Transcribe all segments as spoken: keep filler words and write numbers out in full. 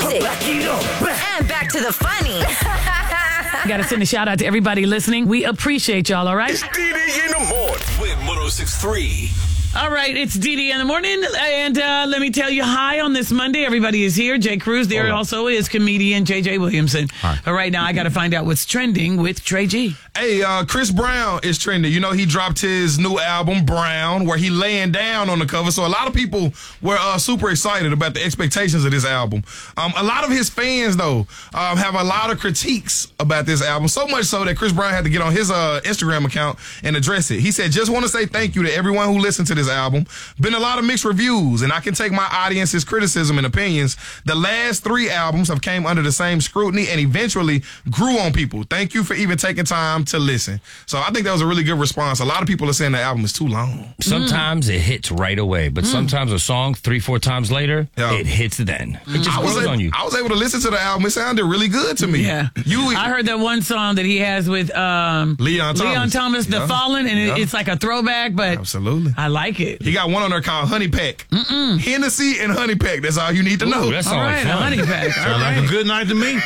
music. And back to the funny. Got to send a shout out to everybody listening. We appreciate y'all, all right? It's D D in the morning. Win one oh six point three. All right, it's D D in the morning, and uh, let me tell you, hi on this Monday. Everybody is here. Jay Cruz. There Hola. also is comedian J J Williamson. Hi. But right now, I got to find out what's trending with Trey G. Hey, uh, Chris Brown is trending. You know, he dropped his new album, Brown, where he laying down on the cover. So a lot of people were uh, super excited about the expectations of this album. Um, a lot of his fans, though, um, have a lot of critiques about this album. So much so that Chris Brown had to get on his uh, Instagram account and address it. He said, just want to say thank you to everyone who listened to this album. Been a lot of mixed reviews, and I can take my audience's criticism and opinions. The last three albums have came under the same scrutiny and eventually grew on people. Thank you for even taking time to listen. So I think that was a really good response. A lot of people are saying the album is too long. Sometimes it hits right away, but sometimes a song three, four times later, Yeah. it hits then. It just I was, grows able, on you. I was able to listen to the album. It sounded really good to me. Yeah. You, I heard that one song that he has with um, Leon Thomas. Leon Thomas, The Yeah. Fallen, and it, Yeah. it's like a throwback, but Absolutely. I like it. He got one on there called Honey Pack. Mm-mm. Hennessy and Honey Pack. That's all you need to know. Ooh, that All sounds right, a fun. honey pack. All Sound like right. a good night to me.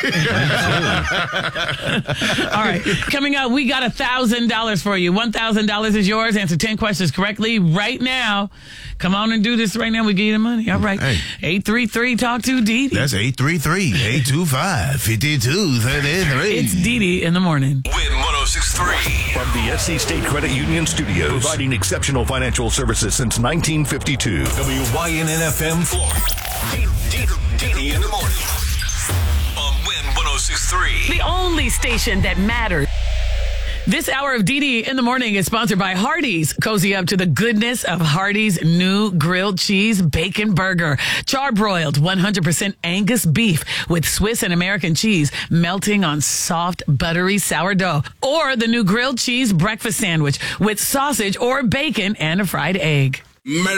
All right. Coming up, we got one thousand dollars for you. one thousand dollars is yours. Answer ten questions correctly right now. Come on and do this right now. We give you the money. All right. Hey. eight three three talk to Dee Dee. That's eight three three, eight two five, five two three three. It's Dee Dee in the morning. Win one oh six point three. From the F C State Credit Union Studios. Providing exceptional financial services since nineteen fifty-two. W Y N N F M Florida. D D in the morning. On Win one oh six point three. The only station that matters. This hour of D D in the morning is sponsored by Hardee's. Cozy up to the goodness of Hardee's new grilled cheese bacon burger. Charbroiled one hundred percent Angus beef with Swiss and American cheese melting on soft, buttery sourdough. Or the new grilled cheese breakfast sandwich with sausage or bacon and a fried egg.